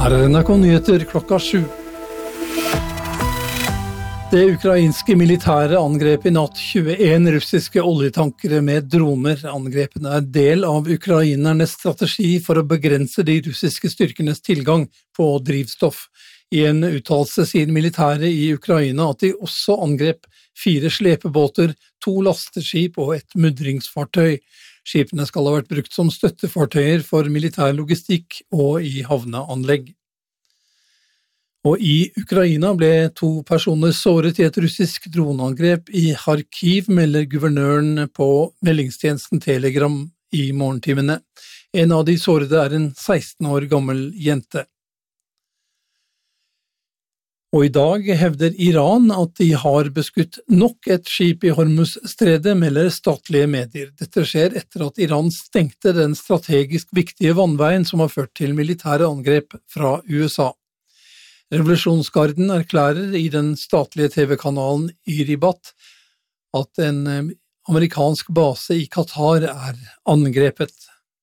Her NRK Nyheter klokka 7. Det ukrainske militære angrep i natt 21 russiske oljetankere med droner. Angrepene del av ukrainernes strategi for å begrense de russiske styrkenes tilgang på drivstoff. I en uttalelse sier militæret i Ukraina at de også angrep 4 slepebåter, 2 lasteskip og et mudringsfartøy. Skipene skal ha vært brukt som støttefartøyer for militær logistikk og i havneanlegg. Og i Ukraina ble 2 personer såret i et russisk droneangrep i Kharkiv, melder guvernøren på meldingstjenesten Telegram i morgentimene. En av de sårede er en 16 år gammel jente. Og i dag hevder Iran at de har beskutt nok et skip i Hormuz-stredet, melder statlige medier. Dette skjer etter at Iran stengte den strategisk viktige vannveien som har ført til militære angrep fra USA. Revolusjonsgarden erklærer i den statlige TV-kanalen Iribat at en amerikansk base i Qatar er angrepet.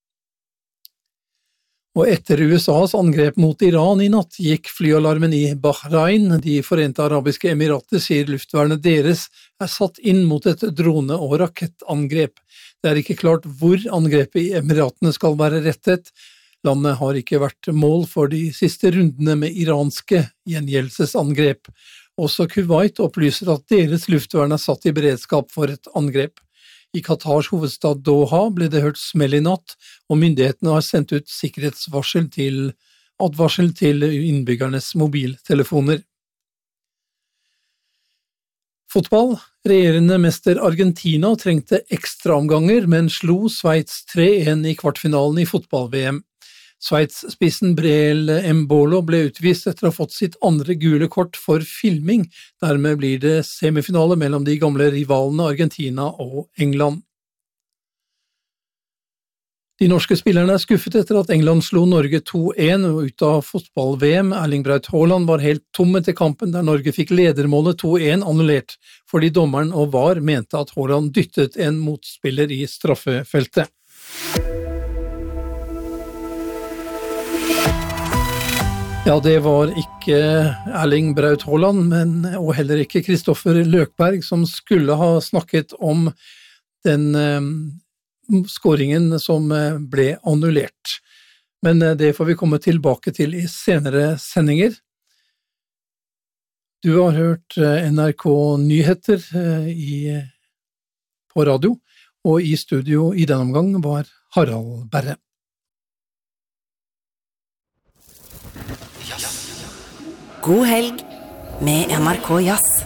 Og etter USAs angrep mot Iran i natt gikk flyalarmen i Bahrain. De Forente Arabiske Emirater sier luftvernet deres er satt inn mot et drone- og rakettangrep. Det er ikke klart hvor angrepet i Emiratene skal være rettet. Landet har ikke vært mål for de siste rundene med iranske gjengjeldelsesangrep. Også Kuwait opplyser at deres luftvern er satt i beredskap for et angrep. I Qatars hovedstad Doha ble det hørt smell i natt, og myndighetene har sendt ut advarsel til innbyggernes mobiltelefoner. Fotball. Regjerende mester Argentina trengte ekstraomganger, men slo Sveits 3-1 i kvartfinalen i fotball-VM. Sveits-spissen Breel Embolo ble utvist etter å ha fått sitt andre gule kort for filming. Dermed blir det semifinale mellom de gamle rivalene Argentina og England. De norske spillerne er skuffet etter at England slo Norge 2-1 ut av fotball-VM. Erling Braut Haaland var helt tom etter kampen der Norge fikk ledermålet 2-1 annullert, fordi dommeren og VAR mente at Haaland dyttet en motspiller i straffefeltet. Ja, det var ikke Erling Braut Haaland, og heller ikke Kristoffer Løkberg, som skulle ha snakket om den skåringen som ble annullert. Men det får vi komme tilbake til i senere sendinger. Du har hørt NRK Nyheter på radio, og i studio i denne omgang var Harald Berre. God helg med NRK Jazz.